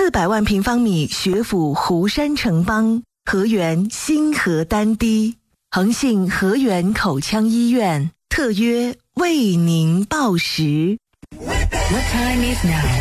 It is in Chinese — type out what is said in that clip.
400万平方米学府湖山城邦，河源新河丹堤，恒信河源口腔医院特约为您报时。What time is now?